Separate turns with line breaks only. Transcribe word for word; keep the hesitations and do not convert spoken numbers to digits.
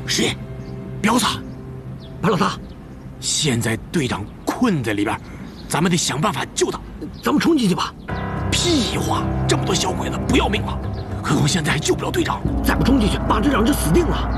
是，彪子，
白老大，
现在队长困在里边，咱们得想办法救他。
咱们冲进去吧。
屁话，这么多小鬼子不要命了，何况现在还救不了队长。
再不冲进去，马队长就死定了。